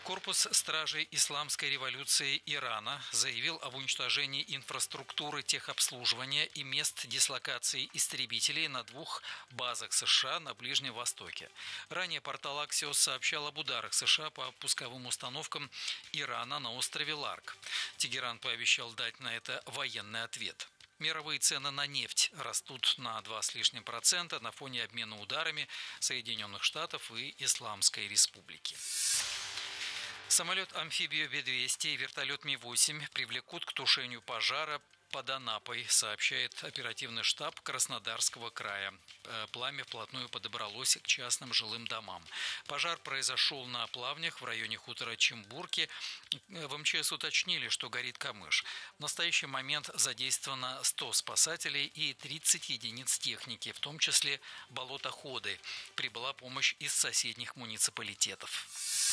Корпус стражей исламской революции Ирана заявил об уничтожении инфраструктуры техобслуживания и мест дислокации истребителей на двух базах США на Ближнем Востоке. Ранее портал Axios сообщал об ударах США по пусковым установкам Ирана на острове Ларк. Тегеран пообещал дать на это военный ответ. Мировые цены на нефть растут на 2% с лишним на фоне обмена ударами Соединенных Штатов и Исламской Республики. Самолет-амфибию Б-200 и вертолет Ми-8 привлекут к тушению пожара под Анапой, сообщает оперативный штаб Краснодарского края. Пламя вплотную подобралось к частным жилым домам. Пожар произошел на плавнях в районе хутора Чембурки. В МЧС уточнили, что горит камыш. В настоящий момент задействовано 100 спасателей и 30 единиц техники, в том числе болотоходы. Прибыла помощь из соседних муниципалитетов.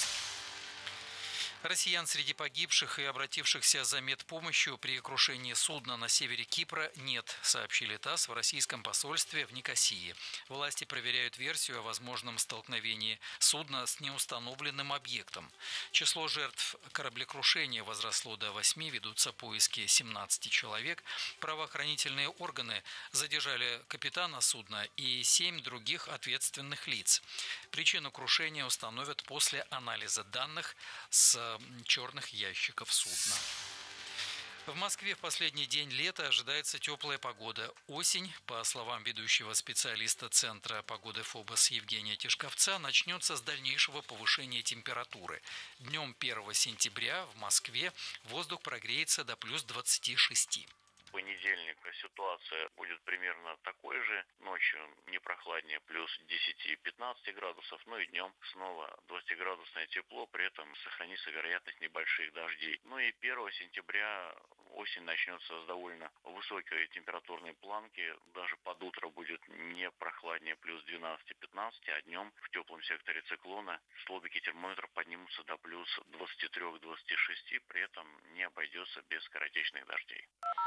Россиян среди погибших и обратившихся за медпомощью при крушении судна на севере Кипра нет, сообщили ТАСС в российском посольстве в Никосии. Власти проверяют версию о возможном столкновении судна с неустановленным объектом. Число жертв кораблекрушения возросло до 8, ведутся поиски 17 человек. Правоохранительные органы задержали капитана судна и 7 других ответственных лиц. Причину крушения установят после анализа данных с черных ящиков судна. В Москве в последний день лета ожидается теплая погода. Осень, по словам ведущего специалиста Центра погоды ФОБОС Евгения Тишковца, начнется с дальнейшего повышения температуры. Днем 1 сентября в Москве воздух прогреется до плюс 26. В понедельник ситуация будет примерно такой же. Ночью не прохладнее, плюс 10-15 градусов, и днем снова 20-градусное тепло, при этом сохранится вероятность небольших дождей. И 1 сентября осень начнется с довольно высокой температурной планки. Даже под утро будет не прохладнее, плюс 12-15, а днем в теплом секторе циклона столбики термометров поднимутся до плюс 23-26, при этом не обойдется без скоротечных дождей.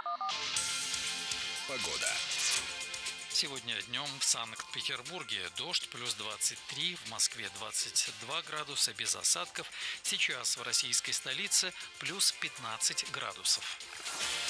Погода. Сегодня днем в Санкт-Петербурге дождь, плюс 23, в Москве 22 градуса без осадков. Сейчас в российской столице плюс 15 градусов.